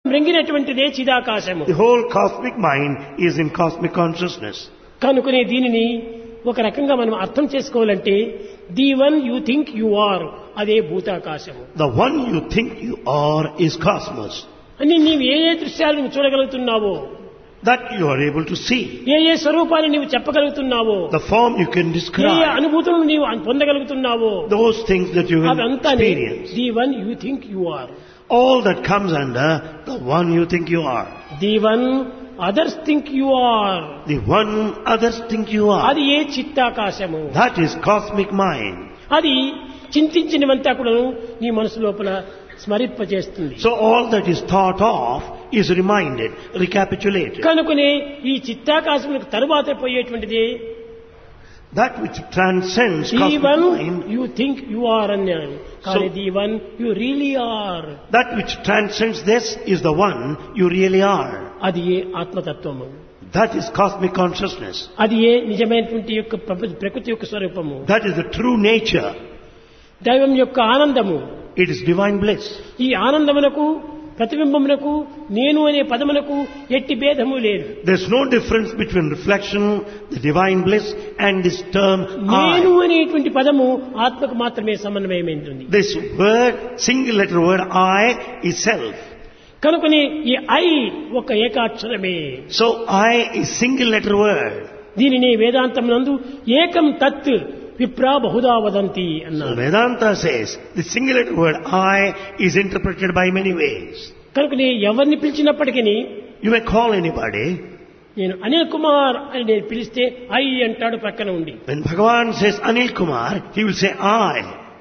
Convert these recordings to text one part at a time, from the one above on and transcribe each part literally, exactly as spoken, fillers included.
మ్రింగినటువంటిదే చిదాకాశము. The whole cosmic mind is in cosmic consciousness. కనుకనే దీనిని ఒక రకంగా మనం అర్థం చేసుకోవాలంటే the one you think you are అదే భూతాకాశము. The one you think you are is cosmos. అని నీవు ఏ ఏ దృశ్యాలను చూడగలుగుతున్నావో, That you are able to see. ఏ ఏ స్వరూపాన్ని నీవు చెప్పగలుగుతున్నావో, The form you can A A describe. అనుభూతులను నీవు పొందగలుగుతున్నావో, Those things that you will అదంతా experience. The one you think you are. All that comes under the one you think you are. The one others think you are. The one others think you are. అది ఏ చిత్తాకాశము. That is cosmic mind. అది చింతించినవంతా కూడా నీ మనసు లోపల స్మరింపజేస్తుంది. So all that is thought of is reminded, recapitulated. కనుకనే ఈ చిత్తాకాశములకు తరువాత పోయేటువంటిది That which transcends the cosmic one mind, you think you are అన్నాడు. కానీ the one you really are, that which transcends this is the one you really are. అది ఏ ఆత్మతత్వము. That is cosmic consciousness. అది ఏ నిజమైనటువంటి యొక్క ప్రప- ప్రకృతి యొక్క స్వరూపము. That is the true nature. దైవం యొక్క ఆనందము. It is divine bliss. ఈ ఆనందమునకు ప్రతిబింబమునకు నేను అనే పదమునకు ఎట్టి భేదము లేదు. There's no difference between reflection, the divine bliss, and this term నేను I. అనేటువంటి పదము ఆత్మకు మాత్రమే సమన్వయమైంటుంది. This word, single letter word I, is self. కనుకనే ఈ ఐ ఒక ఏకాక్షరమే. So I is single letter word. దీనిని వేదాంతం నందు ఏకం తత్ విప్రా బహుదా వదంతి So అన్నారు. Vedanta says the single letter word I is interpreted by many ways. కనుకనే ఎవరిని పిలిచినప్పటికీ You may call anybody. నేను అనిల్ కుమార్ అని నేను పిలిస్తే ఐ అంటాడు పక్కన ఉండి. When Bhagavan says Anil Kumar, he will say I.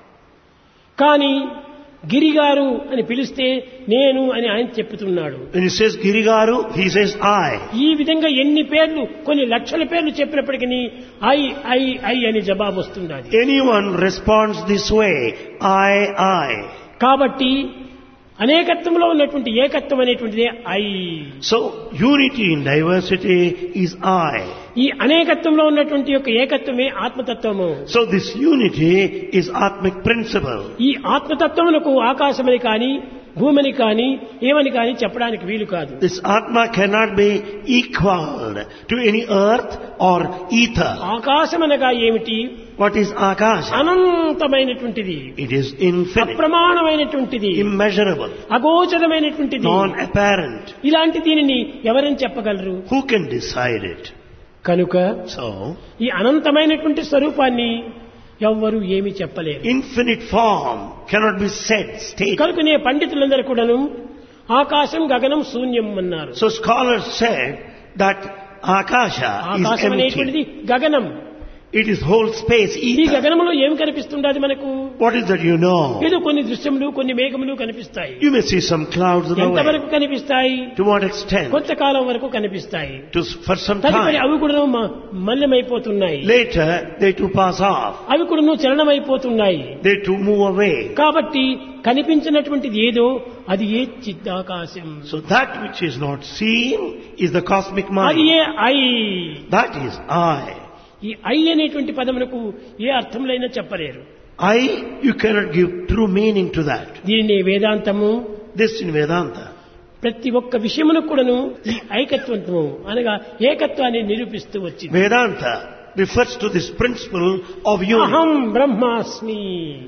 కానీ గిరిగారు అని పిలిస్తే నేను అని ఆయన చెప్తున్నాడు. When he says Girigaru, he says I. ఈ విధంగా ఎన్ని పేర్లు, కొన్ని లక్షల పేర్లు చెప్పినప్పటికీ ఐ ఐ ఐ అని జవాబు వస్తుంది. Anyone responds this way, I, I. కాబట్టి అనేకత్వంలో ఉన్నటువంటి ఏకత్వం అనేటువంటిదే I. So unity in diversity is I. ఈ అనేకత్వంలో ఉన్నటువంటి యొక్క ఏకత్వమే ఆత్మతత్వము. So this unity is Atmic principle. ఈ ఆత్మతత్వములకు ఆకాశమని కానీ భూమిని కానీ ఏమని కానీ చెప్పడానికి వీలు కాదు. This Atma cannot be equaled to any earth or ether. ఆకాశమనగా ఏమిటి? What is Akasha? అనంతమైనటువంటిది, It is infinite, అప్రమాణమైనటువంటిది, immeasurable, అగోచరమైనటువంటిది. non-apparent. ఇలాంటి దీనిని ఎవరని చెప్పగలరు? Who can decide it? కనుక So, ఈ అనంతమైనటువంటి స్వరూపాన్ని ఎవ్వరూ ఏమీ చెప్పలేరు. infinite form cannot be said, stated. కనుకనే పండితులందరూ కూడాను ఆకాశం గగనం శూన్యం అన్నారు. So scholars said that Akasha is ఆకాశం empty. అనేటువంటిది గగనం. It is whole space, ఈ ether. గగనంలో ఏం కనిపిస్తుండది మనకు? What is that you know? ఏదో కొన్ని దృశ్యములు, కొన్ని మేఘములు కనిపిస్తాయి. You may see some clouds in the way. ఎంతవరకు కనిపిస్తాయి? To what extent? కొంతకాలం వరకు కనిపిస్తాయి. To, for some తదుపరి time. అవి కూడా మల్లమైపోతున్నాయి. Later, they too pass off. అవి కూడా చలనమైపోతున్నాయి. They too move away. కాబట్టి కనిపించినటువంటిది ఏదో అది ఏ చిత్తాకాశం. So that which is not seen is the cosmic అది mind. A I. That is I. ఈ ఐ అనేటువంటి పదమునకు ఏ అర్థములైనా చెప్పలేరు. I, you cannot give true meaning to that. దీనిని వేదాంతము This in Vedanta. ప్రతి ఒక్క విషయమునకు కూడాను ఈ ఐకత్వము అనగా ఏకత్వాన్ని నిరూపిస్తూ వచ్చింది. Vedanta refers to this principle of అహం unity. బ్రహ్మాస్మి.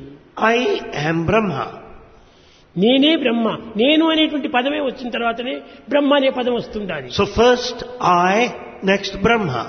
I am Brahma. నేనే బ్రహ్మ. నేను అనేటువంటి పదమే వచ్చిన తర్వాతనే బ్రహ్మ అనే పదం వస్తుంది. So first I, next Brahma.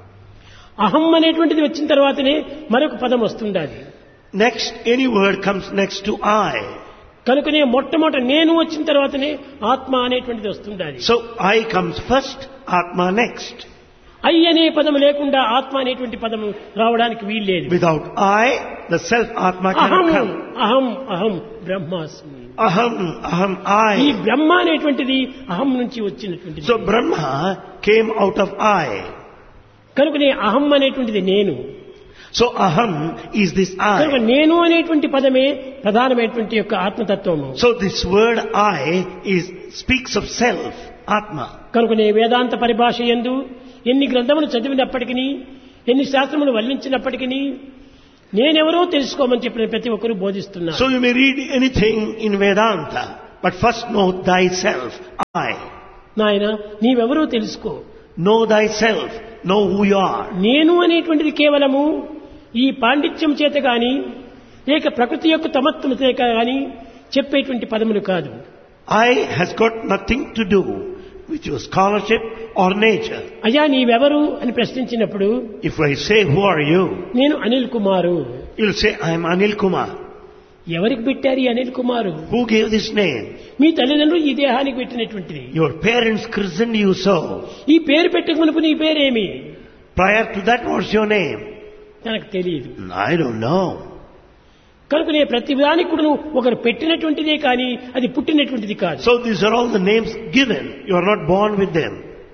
అహం అనేటువంటిది వచ్చిన తర్వాతనే మరొక పదం వస్తుంది. Next, any word comes next to I. కనుకనే మొట్టమొదట నేను వచ్చిన తర్వాతనే ఆత్మ అనేటువంటిది వస్తుంది. So I comes first, Atma next. I అనే పదం లేకుండా ఆత్మ అనేటువంటి పదము రావడానికి వీల్లేదు. Without I, the self Atma అహం cannot come. అహం అహం బ్రహ్మాస్మి. Aham, aham, ఈ I. బ్రహ్మ అనేటువంటిది అహం నుంచి వచ్చినటువంటిది. So Brahma came out of I. కనుకనే అహం అనేటువంటిది నేను. So aham is this కనుక I. నేను అనేటువంటి పదమే ప్రధానమైనటువంటి యొక్క ఆత్మతత్వము. So this word I is speaks of self, Atma. కనుకనే వేదాంత పరిభాష యందు ఎన్ని గ్రంథములు చదివినప్పటికీ, ఎన్ని శాస్త్రములు వల్లించినప్పటికీ నేనెవరో తెలుసుకోమని చెప్పిన ప్రతి ఒక్కరూ బోధిస్తున్నారు. So you may read anything in Vedanta, But first know thyself, I. నాయన నీవెవరో తెలుసుకో. Know thyself, know who you are. నేను అనేటువంటిది కేవలము ఈ పాండిత్యం చేత గాని లేక ప్రకృతి యొక్క తమత్వం చేత గాని చెప్పేటువంటి పదములు కాదు. I has got nothing to do with your scholarship or nature. అయ్యా నీవెవరు అని ప్రశ్నించినప్పుడు If I say, who are you? నేను అనిల్ కుమారు. You'll say, I am Anil Kumar. ఎవరికి పెట్టారు ఈ అనిల్ కుమారు? Who gave this name? మీ తల్లిదండ్రులు ఈ దేహానికి పెట్టినటువంటిది. Your parents christened you so. ఈ పేరు పెట్టక మునుపు నీ పేరేమి? Prior to that, what's your name? నాకు తెలియదు. I don't know. కనుకనే ప్రతి దానికి కూడా ఒకరు పెట్టినటువంటిదే కానీ అది పుట్టినటువంటిది కాదు. So these are all the names given. You are not born with them.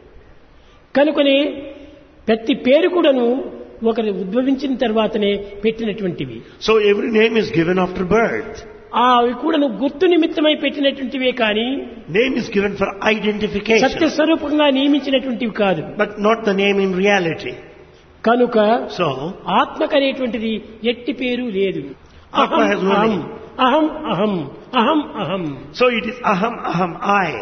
కనుకనే ప్రతి పేరు కూడాను ఒకరు ఉద్భవించిన తర్వాతనే పెట్టినటువంటివి. So every name is given after birth. ఆ అవి కూడాను గుర్తు నిమిత్తమై పెట్టినటువంటివే కానీ Name is given for Satya identification, స్వరూపంగా నియమించినటువంటివి కాదు. but not the name in reality. కనుక So ఆత్మకనేటువంటిది ఎట్టి పేరు లేదు. Atma అహం has no అహం name. అహం అహం అహం అహం. So it is aham, aham, I.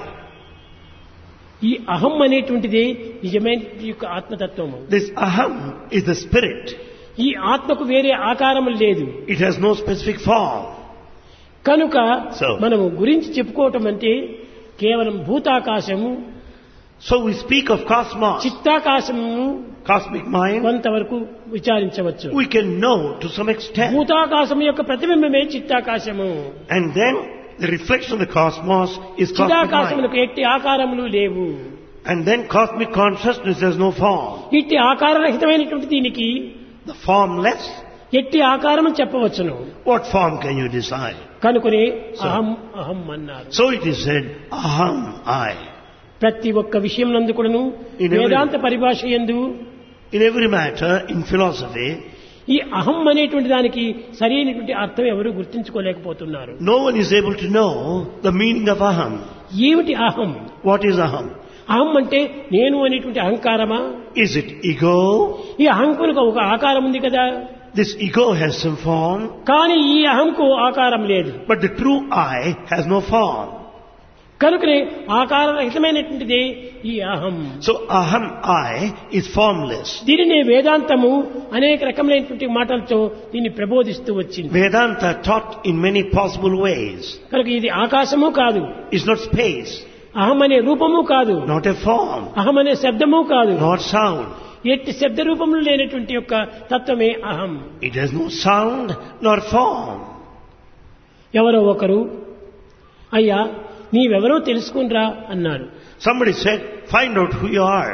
ఈ అహం అనేటువంటిది నిజమైన యొక్క ఆత్మతత్వము. This aham is the spirit. ఈ ఆత్మకు వేరే ఆకారం లేదు. It has no specific form. కనుక So- మనము గురించి చెప్పుకోవటం అంటే కేవలం భూతాకాశము, So we speak of cosmos, చిత్తాకాశము cosmic mind. కొంతవరకు విచారించవచ్చు. We can know to some extent. భూతాకాశం యొక్క ప్రతిబింబమే చిత్తాకాశము. And then the reflection of the cosmos is cosmic mind. చిత్తాకాశములకు ఎట్టి ఆకారములు లేవు. And then cosmic consciousness has no form. ఇట్టి ఆకారరహితమైనటువంటి దీనికి The formless, ఎట్టి ఆకారం చెప్పవచ్చును. what form can you decide? కనుకనే So- అహం అహం అన్నారు. So it is said, aham, I. ప్రతి ఒక్క విషయం నందు కూడాను In every- వేదాంత పరిభాష యందు In every matter, in philosophy, ఈ అహం అనేటువంటి దానికి సరైనటువంటి అర్థం ఎవరు గుర్తించుకోలేకపోతున్నారు. no one is able to know the meaning of aham. ఏమిటి అహం? What is aham? అహం అంటే నేను అనేటువంటి అహంకారమా? Is it ego? ఈ అహంకులకు ఒక ఆకారం ఉంది కదా. This ego has some form, కానీ ఈ అహంకు ఆకారం లేదు. but the true I has no form. కనుకనే ఆకారరహితమైనటువంటిదే ఈ అహం. So aham, I, is formless. దీనినే వేదాంతము అనేక రకములైనటువంటి మాటలతో దీన్ని ప్రబోధిస్తూ వచ్చింది. Vedanta taught in many possible ways. కనుక ఇది ఆకాశము కాదు, It's not space, అహం అనే రూపము కాదు, not a form, అహం అనే శబ్దము కాదు. not sound. ఎట్టి శబ్ద రూపంలో లేనటువంటి యొక్క తత్వమే అహం. It has no sound nor form. ఎవరో ఒకరు అయ్యా నీవెవరో తెలుసుకునిరా అన్నారు. Somebody said, find out who you are.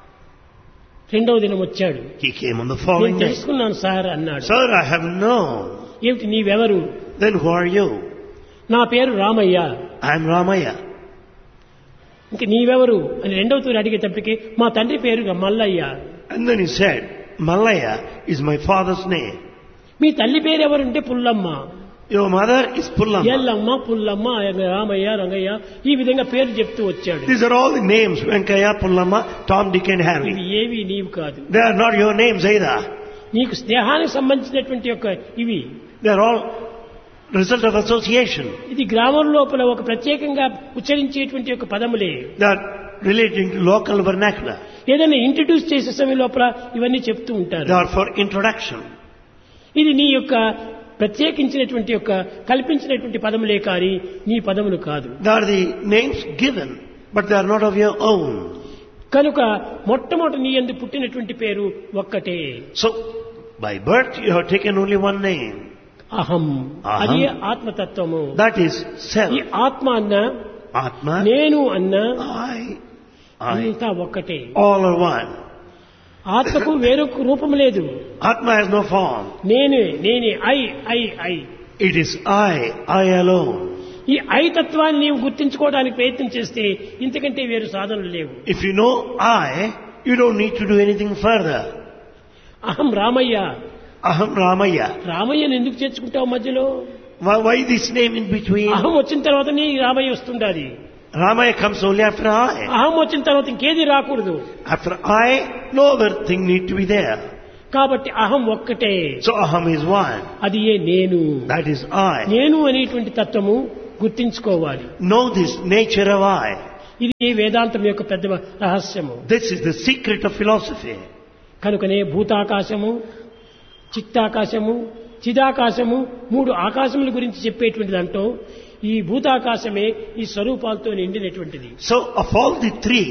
రెండవ దినం వచ్చాడు. He came on the నేను following day. తెలుసుకున్నాను సార్ అన్నాడు. Sir, I have known. ఏమిటి నీవెవరు? Then who are you? నా పేరు రామయ్య. I am Ramaya. ఇంక నీవెవరు అని రెండవ తూరి అడిగేటప్పటికి మా తండ్రి పేరు Mallayya. And then he said, Malaya is my father's name. మీ తల్లి పేరు ఎవరంటే Pullamma. Your mother is Pullamma. Yellamma Pullamma Ramayya Rangayya ఈ విధంగా పేరు చెప్తూ వచ్చాడు. These are all the names, Venkaya, Pullamma, Tom, Dick and ఇవి Harry. ఏవి నీవు కాదు. They are not your names either. నీకు స్నేహానికి సంబంధించినటువంటి యొక్క ఇవి. They are all result of association. ఇది గ్రామం లోపల ఒక ప్రత్యేకంగా ఉచ్చరించేటువంటి యొక్క పదములే. They are relating to local vernacular. ఏదైనా ఇంట్రడ్యూస్ చేసే సమయం లోపల ఇవన్నీ చెప్తూ ఉంటారు. They are for introduction. ఇది నీ యొక్క ప్రత్యేకించినటువంటి యొక్క కల్పించినటువంటి పదములే కానీ నీ పదములు కాదు. They are the names given, but they are not of your own. కనుక మొట్టమొదటి నీ యందు పుట్టినటువంటి పేరు ఒక్కటే. So, by birth you have taken only one name. అహం. అహం. అది ఆత్మతత్వము. That is self. ఈ ఆత్మ అన్న Atma, నేను అన్న I, I, అంతా ఒక్కటే. all are one. ఆత్మకు వేరొక రూపం లేదు. Atma has no form. నేనే నేనే I I I. It is I, I alone. ఈ ఐ తత్వాన్ని నీవు గుర్తించుకోవడానికి ప్రయత్నం చేస్తే ఇంతకంటే వేరు సాధనలు లేవు. If you know I, you don't need to do anything further. అహం రామయ్య. Aham Ramaya. రామయ్యను ఎందుకు చేర్చుకుంటావు మధ్యలో? Why, why this name in between? అహం వచ్చిన తర్వాత నీ Ramayya వస్తుండాలి. Ramaya comes only after I. అహం వచ్చిన తర్వాత ఇంకేది రాకూడదు. After I, no other thing need to be there. కాబట్టి అహం ఒక్కటే. So Aham is one. అది ఏ నేను. That is I. నేను అనేటువంటి తత్వము గుర్తించుకోవాలి. Know this nature of I. ఇది వేదాంతం యొక్క పెద్ద రహస్యము. This is the secret of philosophy. కనుకనే భూతాకాశము, చిత్తాకాశము, చిదాకాశము మూడు ఆకాశముల గురించి చెప్పేటువంటి దాంట్లో ఈ భూతాకాశమే ఈ స్వరూపాలతో నిండినటువంటిది. So of all the three,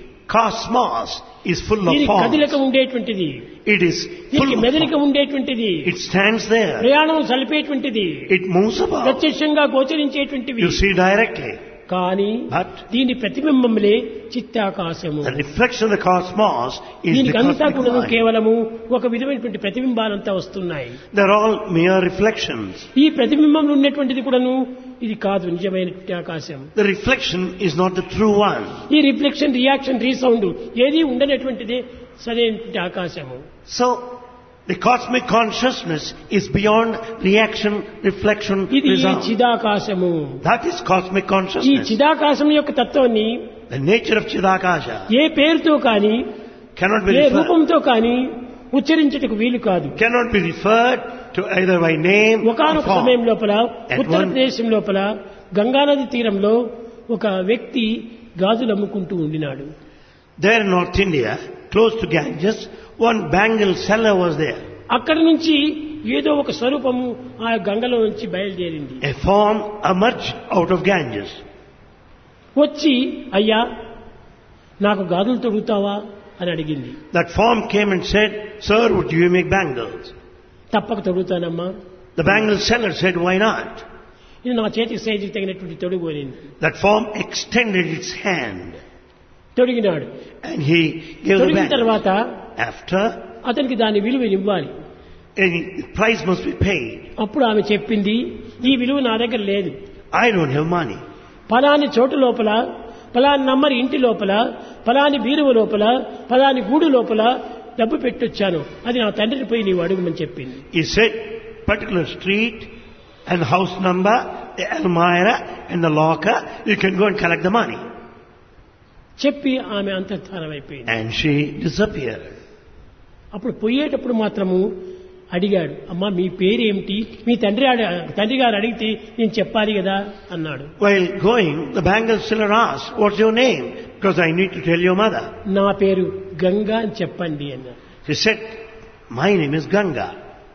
cosmos is full of దీనికి forms. కదలిక ఉండేటువంటిది, It is full దీనికి of మెదలిక forms. ఉండేటువంటిది, It stands there. ప్రయాణం సలిపేటువంటిది, It moves about. ప్రత్యక్షంగా గోచరించేటువంటివి. You see directly. కానీ But దీని ప్రతిబింబములే చిత్తాకాశము. the reflection of the cosmos is the దీనికంతా cosmic కూడా mind. కేవలము ఒక విధమైనటువంటి ప్రతిబింబాలంతా వస్తున్నాయి. They're all mere reflections. ఈ ప్రతిబింబంలో ఉన్నటువంటిది కూడాను ఇది కాదు నిజమైనటువంటి ఆకాశం. The reflection is not the true one. ఈ రిఫ్లెక్షన్, రియాక్షన్, రీసౌండ్ ఏది ఉండనటువంటిదే సరైనటువంటి ఆకాశము. So the cosmic consciousness is beyond reaction, reflection, ఇది ఈ resound. చిదాకాశము. That is cosmic ఈ consciousness. చిదాకాశం యొక్క తత్వాన్ని The nature of Chidakasha ఏ పేరుతో కానీ cannot be ఏ referred, రూపంతో కానీ ఉచ్చరించుటకు వీలు కాదు. cannot be referred to either by name or ఒకనొక form. సమయం లోపల At ఉత్తరప్రదేశం లోపల గంగానది తీరంలో ఒక వ్యక్తి గాజులు అమ్ముకుంటూ ఉండినాడు. There in North India, close to Ganges, one bangle seller was there. అక్కడి నుంచి ఏదో ఒక స్వరూపము ఆ గంగలో నుంచి బయలుదేరింది. A form emerged out of Ganges. వచ్చి అయ్యా నాకు గాజులు తొడుగుతావా అని అడిగింది. That form came and said, "Sir, would you make bangles?" తప్పక తొడుగుతానమ్మా. The bangle seller said, "Why not?" ఇది నా చేతికి సైజుకి తగినటువంటి తొడుగు అనింది. That form extended its hand తొడిగినాడు. and he gave the తొడిగిన bangle. తర్వాత After, అతనికి దాని విలువ ఇవ్వాలి. a price must be paid. అప్పుడు ఆమె చెప్పింది, ఈ విలువ నా దగ్గర లేదు. I don't have money. ఫలాని చోటు లోపల, ఫలాని నంబర్ ఇంటి లోపల, ఫలాని బీరువ లోపల, ఫలాని గూడు లోపల డబ్బు పెట్టొచ్చాను, అది నా తండ్రిని పోయి నీవు అడుగుమని చెప్పింది. He said, particular street and house number, the almirah and the locker, you can go and collect the money. చెప్పి ఆమె అంతర్ధానం అయిపోయింది. And she disappeared. అప్పుడు పోయేటప్పుడు మాత్రము అడిగాడు, అమ్మా మీ పేరేమిటి, మీ తండ్రి అడి- తండ్రి గారు అడిగితే నేను చెప్పాలి కదా అన్నాడు. While going, the bangle seller asked, "What's your name? Because I need to tell your mother." నా పేరు గంగా అని చెప్పండి అన్నాడు. She said, "My name is Ganga."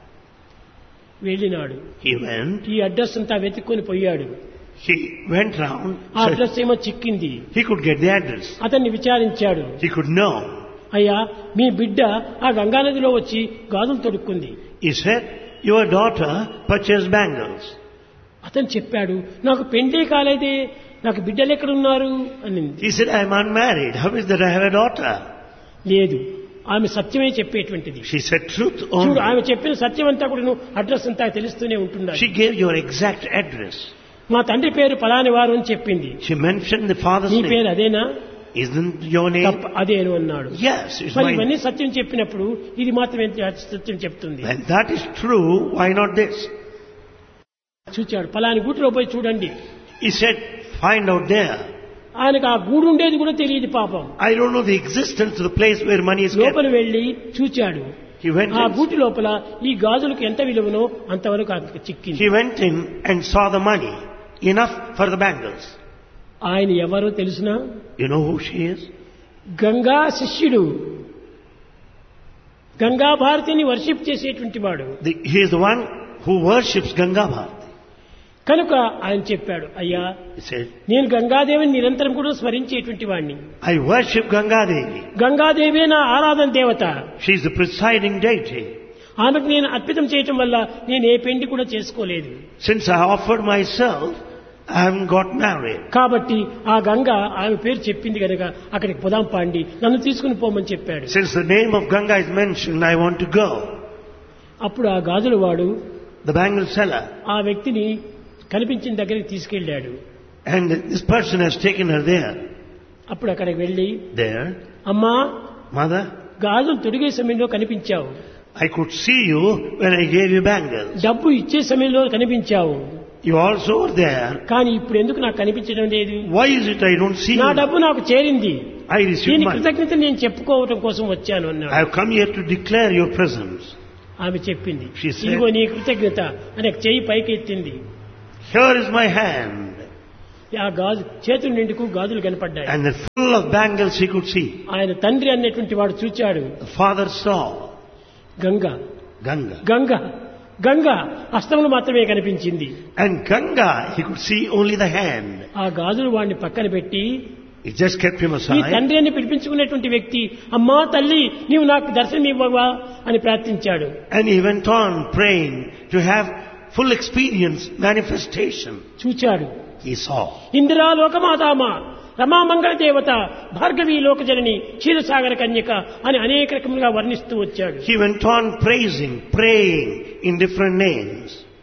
వెళ్ళినాడు. He went, ఈ అడ్రస్ అంతా వెతుక్కొని పోయాడు. he went round, ఆ said అడ్రస్ ఏమో చిక్కింది. he could get the address. అతన్ని విచారించాడు, He could know. అయ్యా మీ బిడ్డ ఆ గంగానదిలో వచ్చి గాజులు తొడుక్కుంది. He said, "Your daughter purchased bangles." అతను చెప్పాడు, నాకు పెండే కాలేదే, నాకు బిడ్డలు ఎక్కడున్నారు అనింది. He said, "I am unmarried. How is that I have a daughter?" లేదు, ఆమె సత్యమే చెప్పేటువంటిది. She said, "Truth చూడు, only." ఆమె చెప్పిన సత్యం అంతా కూడా అడ్రస్ అంతా తెలుస్తూనే ఉంటున్నాడు. She gave your exact address. మా తండ్రి పేరు పలాని వారు అని చెప్పింది. She mentioned the father's నీ పేరు name. అదేనా? Isn't your name? తప్ప, అదేను అన్నాడు. Yes, it's మరి mine. ఇవన్నీ సత్యం చెప్పినప్పుడు ఇది మాత్రమే సత్యం చెప్తుంది. When that is true, why not this? చూచాడు, పలాని గూటిలో పోయి చూడండి. He said, "Find out there." ఆయనకు ఆ గూడు ఉండేది కూడా తెలియదు పాపం. I don't know the existence of the place where money is kept. లోపల వెళ్లి చూచాడు. He went ఆ in. గూటి లోపల ఈ గాజులకు ఎంత విలువనో అంతవరకు ఆయనకు చిక్కింది. He went in and saw the money. Enough for the bangles. ఆయన ఎవరో తెలుసునా? You know who she is? Ganga శిష్యుడు, గంగా భారతిని వర్షిప్ చేసేటువంటి వాడు. The, he is the one who worships Ganga Bharati. కనుక ఆయన చెప్పాడు, అయ్యా He said, నేను గంగాదేవిని నిరంతరం కూడా స్మరించేటువంటి వాడిని. "I worship Ganga Devi. గంగాదేవే నా ఆరాధన దేవత. She is the presiding deity. ఆమెకు నేను అర్పితం చేయటం వల్ల నేను ఏ పెండి కూడా చేసుకోలేదు. Since I offered myself, I haven't got married. కాబట్టి ఆ గంగ ఆమె పేరు చెప్పింది కనుక అక్కడికి పొదాం పాండి, నన్ను తీసుకుని పోమని చెప్పాడు. Since the name of Ganga is mentioned, I want to go." అప్పుడు ఆ గాజుల వాడు The bangle seller. ఆ వ్యక్తిని కనిపించిన దగ్గరికి తీసుకెళ్ళాడు. And this person has taken her there. అప్పుడు అక్కడికి వెళ్ళి, There. అమ్మా "Mother, గాజులు తొడిగే సమయంలో కనిపించావు, I could see you when I gave you bangles. డబ్బు ఇచ్చే సమయంలో కనిపించావు, You also were there. కానీ ఇప్పుడు ఎందుకు నాకు కనిపించడం లేదు? Why is it I don't see నా you? డబ్బు నాకు చేరింది, I received దీని money. కృతజ్ఞత నేను చెప్పుకోవటం కోసం వచ్చాను I అన్నాడు. have come here to declare your presence. ఆమె చెప్పింది, She said- ఇదిగో నీ కృతజ్ఞత అని చెయ్యి పైకి ఎత్తింది. Here is my hand. ఆ గాజు చేతుల నిండుకు గాజులు కనపడ్డాయి. And they're full of bangles he could see. ఆయన తండ్రి అన్నటువంటి వాడు చూచాడు. The father saw Ganga Ganga. Ganga Ganga హస్తములు మాత్రమే కనిపించింది. And Ganga, he could see only the hand. ఆ గాజులు వాడిని పక్కన పెట్టి He just kept him ఈ aside. తండ్రి అని పిలిపించుకునేటువంటి వ్యక్తి అమ్మా తల్లి నీవు నాకు దర్శనం ఇవ్వవా అని ప్రార్థించాడు. And he went on praying to have full experience, manifestation. చూచాడు. He saw. ఇందిరా లోకమాతామ రమా మంగళ దేవత భార్గవి లోకజనని క్షీరసాగర కన్యక అని అనేక రకములుగా వర్ణిస్తూ వచ్చాడు. He went on praising, praying in different names.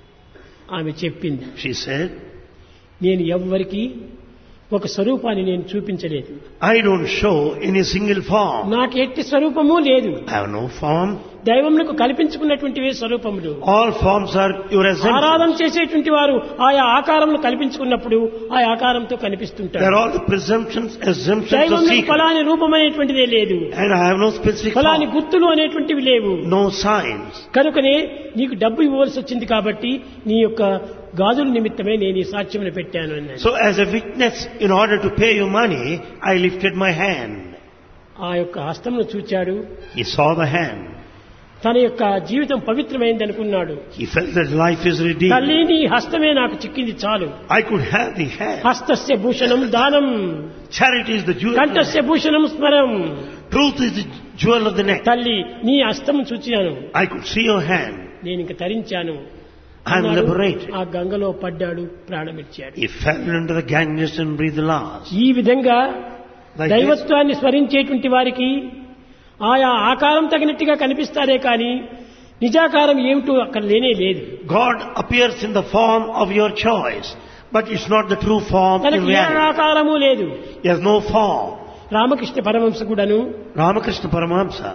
ఆమె చెప్పింది, She said, నేను ఎవ్వరికి ఒక స్వరూపాన్ని నేను చూపించలేదు. I don't show any single form. నాకు ఎట్టి స్వరూపము లేదు. I have no form. దైవములకు కల్పించుకున్నటువంటివే స్వరూపములు. All forms are your ఆరాధన essence. చేసేటువంటి వారు ఆయా ఆకారములు కల్పించుకున్నప్పుడు ఆ ఆకారంతో There కనిపిస్తుంటారు. are all the presumptions, assumptions of దైవములకు seeker. ఫలాని రూపం అనేటువంటిదే లేదు. And I have no specific ఫలాని form. గుర్తులు అనేటువంటివి లేవు. No signs. కనుకనే నీకు డబ్బు ఇవ్వవలసి వచ్చింది కాబట్టి నీ యొక్క గాజుల నిమిత్తమే నేను ఈ సాక్ష్యమును పెట్టాను అన్నాడు. So as a witness, in order to pay you money, I lifted my hand. ఆ యొక్క హస్తమును చూచాడు. He saw the hand. తన యొక్క జీవితం పవిత్రమైంది అనుకున్నాడు. He felt that life is redeemed. తల్లి నీ హస్తమే నాకు చిక్కింది చాలు. I could have the hand. హస్తస్య Bhushanam దానం, Charity is the jewel of the కంఠస్య neck. Bhushanam స్మరం. Truth is the jewel of the neck. తల్లి నీ హస్తము చూచాను, I could see your hand. నేను ఇంక తరించాను I am అన్నాడు. liberated. ఆ గంగలో పడ్డాడు, ప్రాణమిచ్చాడు. He fell into the Ganges and breathed the last. ఈ విధంగా Like this, దైవత్వాన్ని స్మరించేటువంటి వారికి ఆయా ఆకారం తగినట్టుగా కనిపిస్తారే కానీ నిజాకారం ఏమిటో అక్కడ లేనే లేదు. God appears in the form of your choice, but it's not the true form in తనకి ఏ reality. ఆకారము లేదు. He has no form. Ramakrishna Paramahamsa కూడాను Ramakrishna Paramahamsa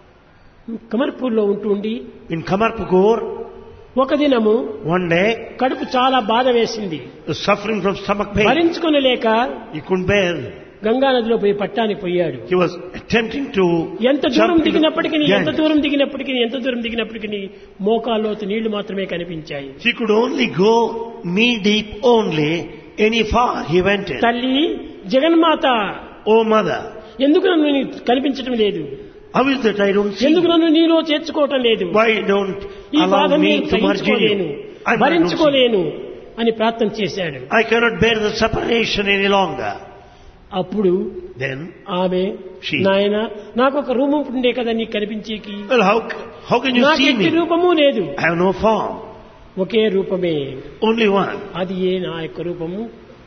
కమర్పూర్లో ఉంటూ ఉండి in Kamarpukur, ఒక దినము one day, కడుపు చాలా బాధ వేసింది. was suffering from stomach pain. భరించుకొనలేక He couldn't bear. Ganga నదిలో పోయి పట్టానికి పోయాడు. He was attempting to ఎంత దూరం jump into దిగినప్పటికీ ఎంత Ganges. దూరం దిగినప్పటికీ ఎంత దూరం దిగినప్పటికీ మోకాల్లోతు నీళ్లు మాత్రమే కనిపించాయి. He could only go knee deep only. Any far he went in. తల్లి జగన్మాత Oh mother, ఎందుకు నన్ను నీ కనిపించడం లేదు, how is that I don't see? ఎందుకు నన్ను నీలో చేర్చుకోవటం లేదు, Why don't ఈ allow బాధ me నేను to merge in సహించుకోలేను, you? I don't see. భరించుకోలేను అని ప్రార్థన చేశాడు. I cannot bear the separation any longer. అప్పుడు Then, ఆమె She. నాయన నాకు ఒక రూపం ఉండే కదా నీకు కనిపించేకి, well, how how can you నాకు see ఎట్టి me? రూపము లేదు, I have no form. ఒకే రూపమే, Only one. అది ఏ నా యొక్క రూపము,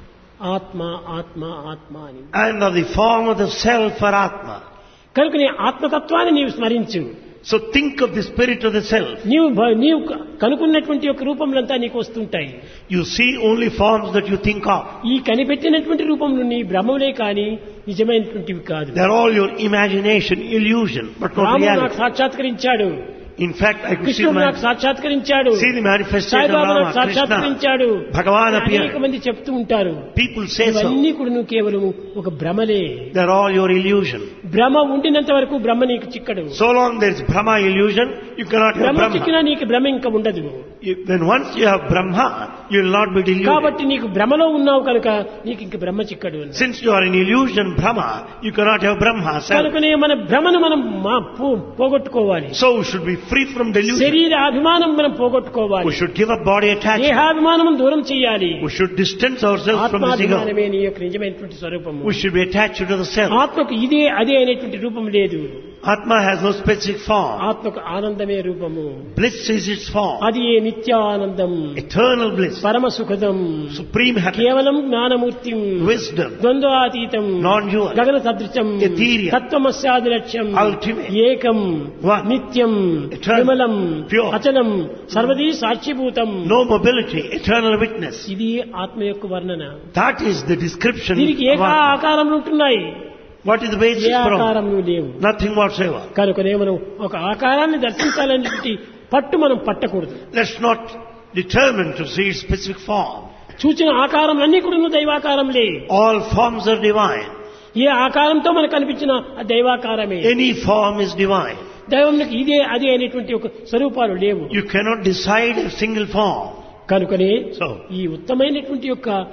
ఆత్మ ఆత్మ ఆత్మ అని. And of the form of the self or Atma. కనుక నీ ఆత్మతత్వాన్ని నీవు స్మరించు. So think of the spirit of the self. నీవు భ- నీవు క- కనుక్కున్నటువంటి యొక్క రూపములంతా నీకు వస్తుంటాయి. You see only forms that you think of. ఈ కనిపెట్టినటువంటి రూపములు నీ భ్రమలే కాని నిజమైనటువంటివి కాదు. They're all your imagination, illusion, but not రాముడు నాకు reality. సాక్షాత్కరించాడు, In fact, I could see the, కృష్ణుడు నాకు man- సాక్షాత్కరించాడు, see the manifestation of Saibaba నాకు Rama, Krishna. సాక్షాత్కరించాడు, Bhagavan అనేక appeared. మంది చెప్తూ ఉంటారు. People say so. ఇవన్నీ కూడా నువ్వు కేవలం ఒక భ్రమలే. They're all your illusion. భ్రమ ఉండినంత వరకు బ్రహ్మ నీకు చిక్కడు. So long there's Brahma illusion, you cannot have Brahma Brahma. చిక్కినా నీకు భ్రమ ఇంకా ఉండదు. You- When once you have Brahma, you will not be deluded. కాబట్టి నీకు భ్రమలో ఉన్నావు కనుక నీకు ఇంక బ్రహ్మ చిక్కడు అన్నాడు. Since you are in illusion Brahma, you cannot have Brahma. self. కనుకనే మన భ్రమను మనం మా- పో- పోగొట్టుకోవాలి. So we should be free from delusion. శరీర అభిమానం మనం పోగొట్టుకోవాలి. We should give up body attachment. దేహాభిమానం దూరం చేయాలి. We should distance ourselves from this ego. ఆత్మాభిమానమే నీ యొక్క నిజమైనటువంటి స్వరూపము. We should be attached to the self. ఆత్మకు ఇదే అదే అనేటువంటి రూపం లేదు. Atma has no specific form. ఆత్మకు ఆనందమే రూపము. Bliss is its form. అది ఏ నిత్యానందం, Eternal bliss. పరమ సుఖదం, Supreme happiness. కేవలం జ్ఞానమూర్తిం, Wisdom. ద్వంద్వాతీతం, Non-dual. గగన సదృశం, Ethereal. తత్వమస్యాది లక్ష్యం, Ultimate. ఏకం, One. నిత్యం, Eternal. విమలం, Pure. అచలం, సర్వదీ సాక్షిభూతం. No mobility. Eternal witness. ఇది ఆత్మ యొక్క వర్ణన. That is the description దీనికి of ఏక Atma. ఆకారంలో ఉంటున్నాయి, What is the basis A from? ఆకారంలో లేవు. Nothing whatsoever. కనుకనే మనం ఒక ఆకారాన్ని దర్శించాలనేటువంటి పట్టు మనం పట్టకూడదు. Let's not determine to see its specific form. చూచిన ఆకారములన్నీ కూడా దైవాకారంలే. All forms are divine. ఏ ఆకారంతో మనకు కనిపించిన ఆ దైవాకారమే. Any form is divine. దైవంకి ఇదే అదే అనేటువంటి ఒక స్వరూపాలు లేవు. You cannot decide a single form. కనుకనే So, ఈ ఉత్తమైనటువంటి యొక్క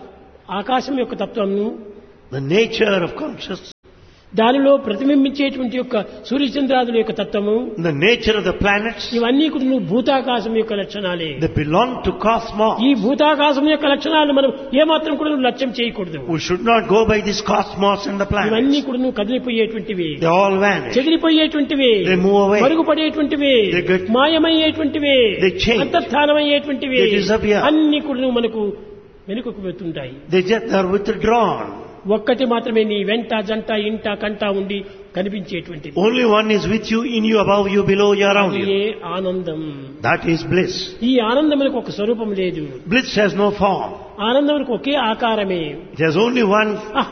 ఆకాశం యొక్క తత్వమును, the nature of consciousness, దానిలో ప్రతిబింబించేటువంటి యొక్క సూర్యచంద్రాదుల యొక్క తత్వము, the nature of the planets, ఇవన్నీ కూడా నువ్వు భూతాకాశం యొక్క లక్షణాలే. they belong to cosmos. ఈ భూతాకాశం యొక్క లక్షణాలను మనం ఏమాత్రం కూడా నువ్వు లక్ష్యం చేయకూడదు. We should not go by this cosmos and the ఇవన్నీ planets. కూడా నువ్వు కదిలిపోయేటువంటివి, They all vanish. చెదిరిపోయేటువంటివి, They move away. మరుగుపడేటువంటివి, They get- మాయమయ్యేటువంటివి, They change. అంతర్ధానమయ్యేటువంటివి They disappear. అన్ని కూడా నువ్వు మనకు వెనుకకు వెళ్తుంటాయి. They just are withdrawn. ఒక్కటి మాత్రమే నీ వెంట జంట ఇంట కంట ఉండి కనిపించేటువంటిది. Only one is with you, in you, above you, below you, around ఇదే you. ఆనందం. That is bliss. ఈ ఆనందములకు ఒక స్వరూపం లేదు. Bliss has no form. ఆనందములకు okay ఆకారమే. It has only one.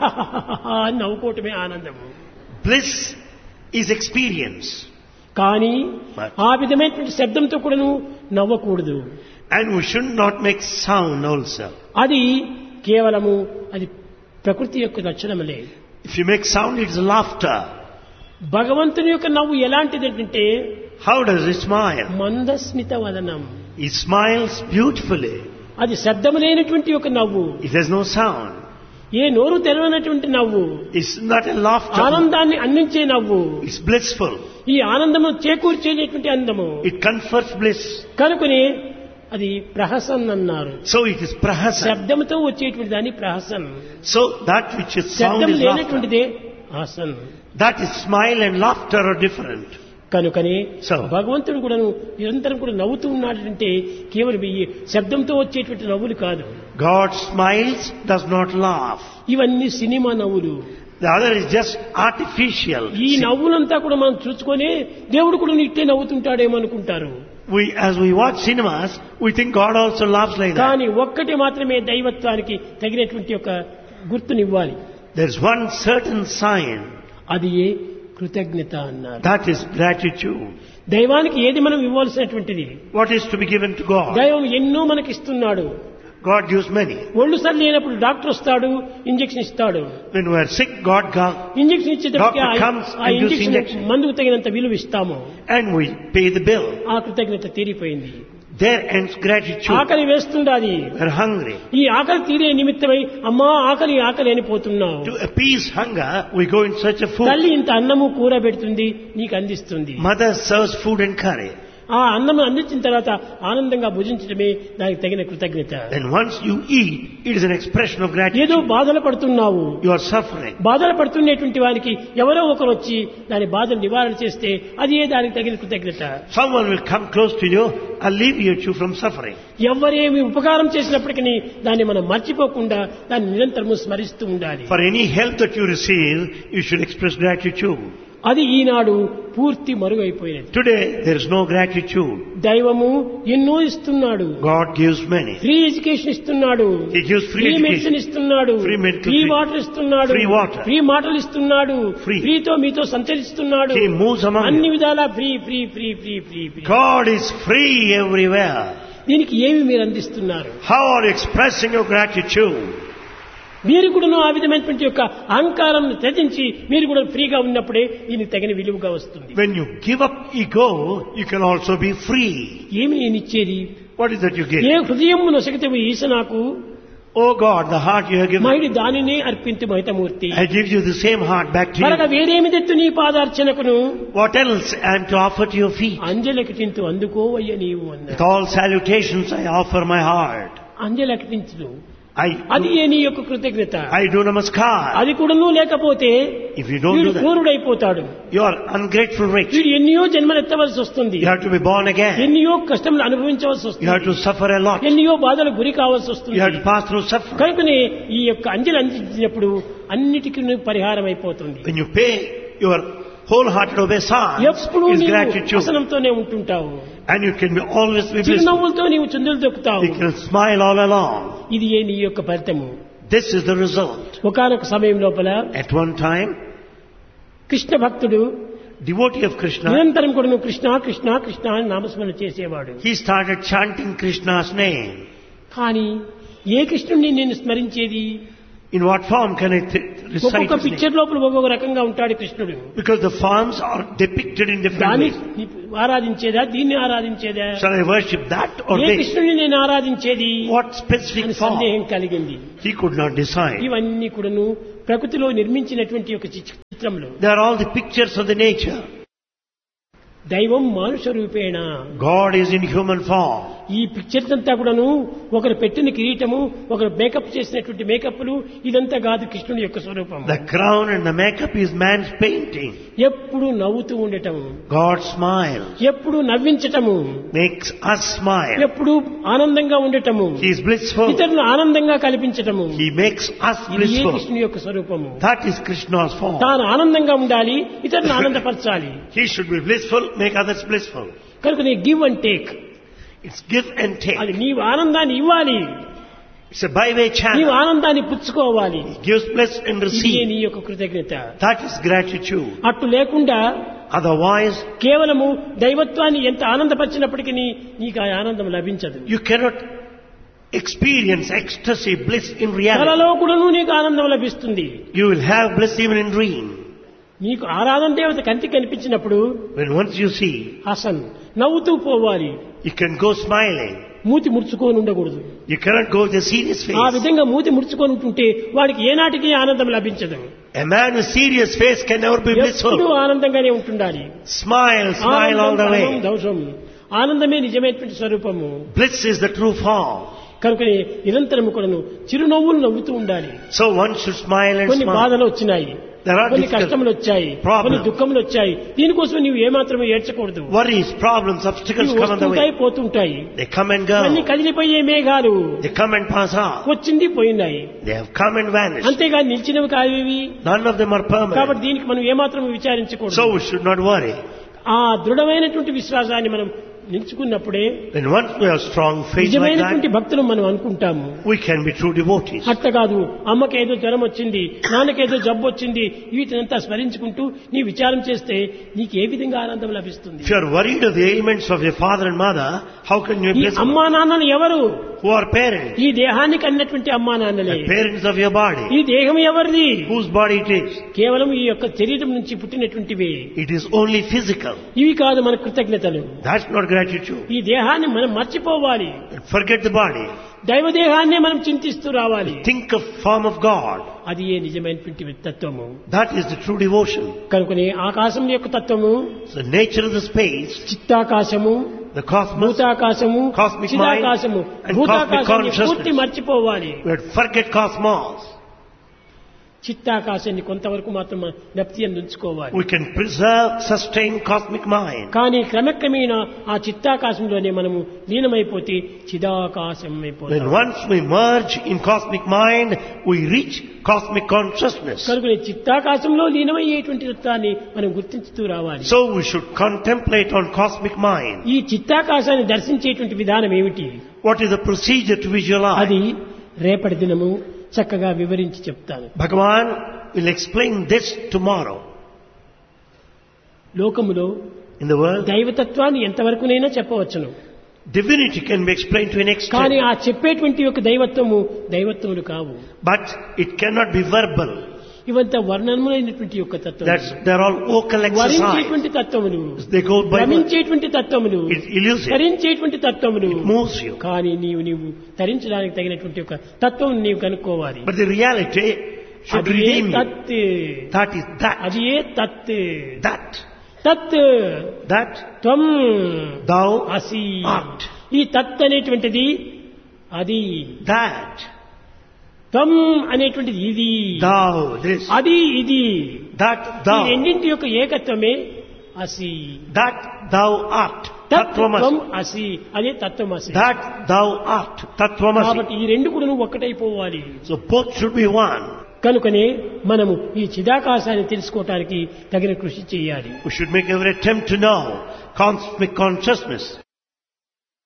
అని నవ్వుకోవటమే ఆనందము. Bliss is experience. కానీ But- ఆ విధమైనటువంటి శబ్దంతో కూడా నువ్వు నవ్వకూడదు. And we should not make sound also. అది కేవలము అది ప్రకృతి యొక్క లక్షణములే. If you make sound, it's laughter. భగవంతుని యొక్క నవ్వు ఎలాంటిదంటే How does he smile? Mandasmita Vadanam. He smiles beautifully. అది శబ్దము లేనటువంటి ఒక నవ్వు, It has no sound. ఏ నోరు తెరవనటువంటి నవ్వు, It's not a laughter. ఆనందాన్ని అందించే నవ్వు, It's blissful. ఈ ఆనందము చేకూర్చేటువంటి అందము. It confers bliss. కనుకనే అది ప్రహసన్ అన్నారు. So it is prahasa. శబ్దముతో వచ్చేటువంటి దాన్ని ప్రహసన్, So that which is sound శబ్దం is laughter. లేనటువంటిదే Haasan. That is smile and laughter are different. కనుకనే So- భగవంతుడు కూడా నిరంతరం కూడా నవ్వుతూ ఉన్నాడంటే కేవలం ఈ శబ్దంతో వచ్చేటువంటి నవ్వులు కాదు. God smiles, does not laugh. ఇవన్నీ సినిమా నవ్వులు. The other is just artificial. ఈ నవ్వులంతా కూడా మనం చూసుకొని దేవుడు కూడా ఇట్టే నవ్వుతుంటాడేమో అనుకుంటారు. We, as we watch cinemas, we think God also laughs like that. కానీ ఒక్కటి మాత్రమే దైవత్వానికి తగినటువంటి ఒక గుర్తునివ్వాలి. There's one certain sign. అది ఏ కృతజ్ఞత అన్నారు. That is gratitude. దైవానికి ఏది మనం ఇవ్వాల్సినటువంటిది. What is to be given to God? దైవం ఎన్నో మనకి ఇస్తున్నాడు. God gives many. ఒళ్ళు సరి లేనప్పుడు డాక్టర్ వస్తాడు, ఇంజెక్షన్ ఇస్తాడు. When we are sick, God gives, injection ఇచ్చేటప్పటికి Doctor ఆ- comes ఆ and gives ఇంజెక్షన్ injection. మందుకు తగినంత విలువ ఇస్తాము. and we pay the bill. ఆ కృతజ్ఞత తీరిపోయింది. There ends gratitude. ఆకలి వేస్తుండాది. We're hungry. ఈ ఆకలి తీరే నిమిత్తమై అమ్మా ఆకలి ఆకలి అని పోతున్నావు. To appease hunger, we go in search of food. తల్లి ఇంత అన్నము కూర పెడుతుంది, నీకు అందిస్తుంది. Mother serves food and curry. ఆ అన్నం అందించిన తర్వాత ఆనందంగా భుజించడమే దానికి తగిన కృతజ్ఞత. Then once you eat, it is an expression of gratitude. ఏదో బాధలు పడుతున్నావు, You are suffering. బాధలు పడుతున్నటువంటి వారికి ఎవరో ఒకరు వచ్చి దాని బాధలు నివారణ చేస్తే అది ఏ దానికి తగిన కృతజ్ఞత. Someone will come close to you, alleviate you from suffering. ఎవరేమి ఉపకారం చేసినప్పటికీ దాన్ని మనం మర్చిపోకుండా దాన్ని నిరంతరము స్మరిస్తూ ఉండాలి. For any help that you receive, you should express gratitude. అది ఈనాడు పూర్తి మరుగైపోయినది. Today, there is no gratitude. దైవము ఎన్నో ఇస్తున్నాడు. God gives many. Free education ఇస్తున్నాడు, He gives free free medicine education. ఇస్తున్నాడు, Free medical free free- water ఇస్తున్నాడు, free water. Free మాటలు ఇస్తున్నాడు, Free. ఫ్రీతో మీతో సంచరిస్తున్నాడు. He moves among అన్ని you. విధాలా free free free free free free. God is free everywhere. దీనికి ఏమి మీరు అందిస్తున్నారు? How are you expressing your gratitude? మీరు కూడా ఆ విధమైనటువంటి యొక్క అహంకారం త్యజించి మీరు కూడా ఫ్రీగా ఉన్నప్పుడే దీనికి తగిన విలువగా వస్తుంది. When you give up ego, you can also be free. ఏమి నేను ఇచ్చేది? What is that you give? ఏ హృదయము నొసగితేవు ఈశ నాకు Oh God, the heart you have given. మైడి దానినే అర్పింతు మహితమూర్తి. I give you the same heart back to మరొక you. వేరేమి తెత్తు నీ పాదార్చనకును What else I am to offer to your feet? అంజలకిటింతు అందుకోవయ్య నీవు With అన్నాడు. all salutations, I offer my heart. అంజలకిటించు I అది do, ఏ నీ యొక్క కృతజ్ఞత. I do namaskar. అది కూడా నువ్వు లేకపోతే If you don't వీడు do that, క్రూరుడైపోతాడు. you are ungrateful rich. వీడు ఎన్నో జన్మలు ఎత్తవలసి వస్తుంది, You have to be born again. ఎన్నో కష్టములు అనుభవించవలసి You వస్తుంది, have to suffer a lot. ఎన్నో బాధలు గురి కావాల్సి వస్తుంది. You have to pass through suffering. కనుకనే ఈ యొక్క అంజలి అందించినప్పుడు అన్నిటికీ పరిహారం అయిపోతుంది. When you pay your wholehearted obeisance, ఎప్పుడు is నీవు gratitude. హసనంతోనే ఉంటుంటావు, And you can be always be blissful. చిరునవ్వులతో నీవు చుందులు దొక్కుతావు. You can smile all along. ఇది ఏ నీ యొక్క ఫలితము. This is the result. ఒకానొక సమయం లోపల At one time, కృష్ణ భక్తుడు devotee of Krishna, నిరంతరం కూడా నువ్వు కృష్ణ కృష్ణ కృష్ణ అని నామస్మరణ చేసేవాడు. he started chanting Krishna's name. కానీ ఏ కృష్ణుడిని నేను స్మరించేది? In what form can I th- recite ఒక్కొక్క his name? పిక్చర్ లోపల ఒక్కొక్క రకంగా ఉంటాడు కృష్ణుడు. Because the forms are depicted in different దాన్ని ways. ఆరాధించేదా, దీన్ని ఆరాధించేదా, Shall I worship that or A this? కృష్ణుడిని నేను ఆరాధించేది What specific అని form? సందేహం కలిగింది. He could not decide. ఇవన్నీ కూడాను ప్రకృతిలో నిర్మించినటువంటి ఒక చిత్రంలో They are all the pictures of the nature. దైవం మానుష రూపేణ. God is in human form. ఈ పిక్చర్స్ అంతా కూడాను ఒకరు పెట్టిన కిరీటము, ఒకరు మేకప్ చేసినటువంటి మేకప్లు, ఇదంతా కాదు కృష్ణుని యొక్క స్వరూపం. The crown and the makeup is man's painting. ఎప్పుడు నవ్వుతూ ఉండటము, God smiles, ఎప్పుడు నవ్వించటము, makes us smile. ఎప్పుడు ఆనందంగా ఉండటము, He is blissful. ఇతరులను ఆనందంగా కల్పించటము, He makes us ఇది ఏ blissful. కృష్ణుని యొక్క స్వరూపము. That is Krishna's form. తాను ఆనందంగా ఉండాలి, ఇతరులను ఆనందపరచాలి. He should be blissful, make others blissful. కనుక నీ give and take, It's give and take. అది నీవు ఆనందాన్ని ఇవ్వాలి, It's a by-way నీవు channel. ఆనందాన్ని పుచ్చుకోవాలి. He gives, bless and ఇదే receive. నీ యొక్క కృతజ్ఞత. That is gratitude. అట్టు లేకుండా Otherwise, కేవలము దైవత్వాన్ని ఎంత ఆనందపరిచినప్పటికీ నీకు ఆ ఆనందం లభించదు. you cannot experience ecstasy, bliss in reality. కలలో కూడాను నీకు ఆనందం లభిస్తుంది. You will have bliss even in dream. నీకు ఆరాధన దేవత కంటికి కనిపించినప్పుడు When once you see, Hasan నవ్వుతూ పోవాలి, you can go smiling. మూతి ముడుచుకొని ఉండకూడదు. You cannot go with a serious ఆ face. విధంగా మూతి ముడుచుకొని ఉంటుంటే వాడికి ఏనాటికి ఆనందం లభించదు. A man with serious face can never be ఎప్పుడూ blissful. ఆనందంగానే ఉంటుండాలి. Smile, smile all the way. దోషం, ఆనందమే నిజమైనటువంటి స్వరూపము. Bliss is the true form. కనుకనే నిరంతరము కూడాను చిరునవ్వులు నవ్వుతూ ఉండాలి. So one should smile and కొన్ని smile. బాధలు వచ్చినాయి, There are కొన్ని difficult కష్టములు వచ్చాయి, problems. కొన్ని దుఃఖములు వచ్చాయి. దీనికోసం నీవు ఏమాత్రమూ ఏడ్చకూడదు. Worries, problems, obstacles ఇవి come on the వస్తుంటాయి, way. పోతుంటాయి. They come and అన్ని go. కదిలిపోయే మేఘాలు, They come and pass off. వచ్చింది పోయినాయి, They have come and vanished. అంతేగాని నిలిచినవి కావి. None of them are కాబట్టి permanent. దీనికి మనం ఏమాత్రం విచారించకూడదు. So we should not worry. ఆ దృఢమైనటువంటి విశ్వాసాన్ని మనం నిలుచుకున్నప్పుడే When once we have strong faith like నిజమైనటువంటి that, భక్తులు మనం అనుకుంటాము. we can be true devotees. అట్ట కాదు, అమ్మకేదో జ్వరం వచ్చింది, నాన్నకేదో జబ్బు వచ్చింది, వీటినంతా స్మరించుకుంటూ నీ విచారం చేస్తే నీకు ఏ విధంగా ఆనందం లభిస్తుంది? If you are worried of the ailments of your father and mother, how can you ఈ bless అమ్మా నాన్నలు ఎవరు? who are parents? ఈ దేహానికి అన్నటువంటి అమ్మా నాన్నలే. The parents of your body. ఈ దేహం ఎవరిది? Whose body it is? కేవలం ఈ యొక్క శరీరం నుంచి పుట్టినటువంటివి. It is only physical. ఇవి కాదు మన కృతజ్ఞతలు. That's not gratitude. ఈ దేహాన్ని మనం మర్చిపోవాలి, Forget the body. దైవ దేహాన్నే మనం చింతిస్తూ రావాలి. Think of form of God. అది ఏ నిజమైనటువంటి తత్వము. That is the true devotion. కనుకనే ఆకాశం యొక్క తత్వము, So the nature of the space, చిత్తాకాశము, the cosmos, భూతాకాశము, Cosmic mind చిదాకాశము, and భూతాకాశాన్ని cosmic పూర్తి consciousness. మర్చిపోవాలి. we have to forget cosmos. చిత్తాకాశాన్ని కొంతవరకు మాత్రం జ్ఞప్తి ఉంచుకోవాలి. We can preserve, sustain cosmic mind. కానీ క్రమక్రమేణా ఆ చిత్తాకాశంలోనే మనము లీనమైపోతే చిదాకాశం When అయిపోతాం. once we merge in cosmic mind, we reach cosmic consciousness. కనుక చిత్తాకాశంలో లీనమయ్యేటువంటి తత్వాన్ని మనం గుర్తించుతూ రావాలి. So we should contemplate on cosmic mind. ఈ చిత్తాకాశాన్ని దర్శించేటువంటి విధానం ఏమిటి? What is the procedure to visualize? అది రేపటి దినము చక్కగా వివరించి చెప్తాను. Bhagavan will explain this tomorrow. లోకములో In the world, దైవతత్వాన్ని ఎంతవరకునైనా చెప్పవచ్చును. divinity can be explained to an కానీ extent, ఆ చెప్పేటువంటి యొక్క దైవత్వము దైవత్వములు కావు. but it cannot be verbal. ఇవంతా వర్ణనములైనటువంటి యొక్క తత్వములు, That's, they're all vocal exercise. వరించేటువంటి తత్వములు, They go by word. భ్రమించేటువంటి తత్వములు, It's elusive. తరించేటువంటి తత్వములు. It moves you. కానీ నీవు నీవు తరించడానికి తగినటువంటి ఒక తత్వం నీవు కనుక్కోవాలి. But the reality should అది ఏ redeem you. తత్, That is that. అది ఏ తత్, That. తత్ That త్వం thou అసి. art. ఈ తత్ అనేటువంటిది అది, That. త్వం అనేటువంటిది ఇది, Thou. This. అది ఇది. That ఈ thou. రెండింటి యొక్క ఏకత్వమే అసి. That thou art. తత్వం Tattvamasi. అసి, అదే తత్వం అసి. That thou art. Tattvamasi. కాబట్టి ఈ రెండు కూడా నువ్వు ఒక్కటైపోవాలి. So both should be one. కనుకనే మనము ఈ చిదాకాశాన్ని తెలుసుకోవటానికి తగిన కృషి చేయాలి. We should make every attempt to know cosmic consciousness.